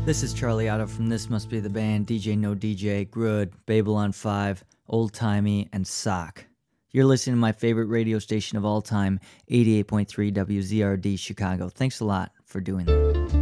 This is Charlie Otto from This Must Be the Band, DJ No DJ, Grud, Babylon 5, Old Timey, and Sock. You're listening to my favorite radio station of all time, 88.3 WZRD Chicago. Thanks a lot for doing that.